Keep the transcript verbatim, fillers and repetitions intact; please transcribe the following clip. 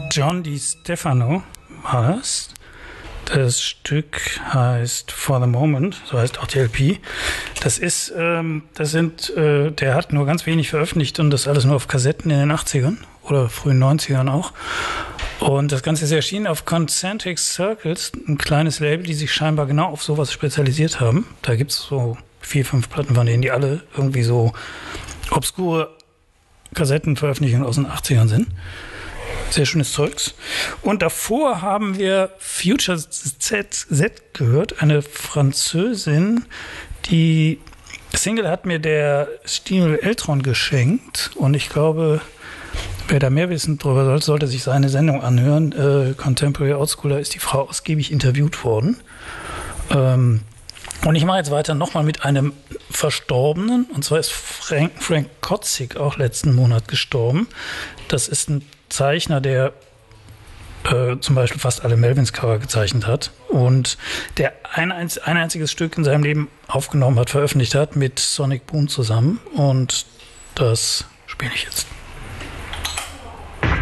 John DiStefano war es. Das Stück heißt For the Moment, so heißt auch die L P. Das ist, ähm, das sind, äh, der hat nur ganz wenig veröffentlicht und das alles nur auf Kassetten in den achtzigern oder frühen neunzigern auch. Und das Ganze ist erschienen auf Concentric Circles, ein kleines Label, die sich scheinbar genau auf sowas spezialisiert haben. Da gibt's so vier, fünf Platten von denen, die alle irgendwie so obskure Kassettenveröffentlichungen aus den achtzigern sind. Sehr schönes Zeugs. Und davor haben wir Future Z, Z gehört, eine Französin, die Single hat mir der Stimul Eltron geschenkt und ich glaube, wer da mehr wissen darüber sollte, sollte sich seine Sendung anhören. Äh, Contemporary Outschooler ist die Frau ausgiebig interviewt worden. Ähm, und ich mache jetzt weiter nochmal mit einem Verstorbenen, und zwar ist Frank, Frank Kotzig auch letzten Monat gestorben. Das ist ein Zeichner, der äh, zum Beispiel fast alle Melvins-Cover gezeichnet hat und der ein, ein einziges Stück in seinem Leben aufgenommen hat, veröffentlicht hat mit Sonic Boom zusammen und das spiele ich jetzt.